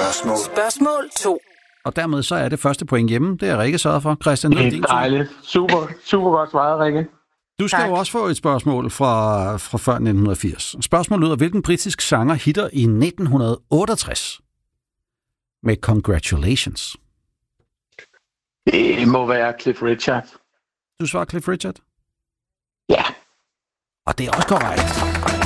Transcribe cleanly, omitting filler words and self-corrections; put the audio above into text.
Spørgsmål 2. Og dermed så er det første point hjemme. Det er Rikke sørget for. Christian, Det er dejligt. Super godt svaret, Rikke. Du skal jo også få et spørgsmål fra før 1980. Spørgsmålet lyder, hvilken britisk sanger hitter i 1968 med Congratulations? Det må være Cliff Richard. Du svarer Cliff Richard? Ja. Og det er også korrekt.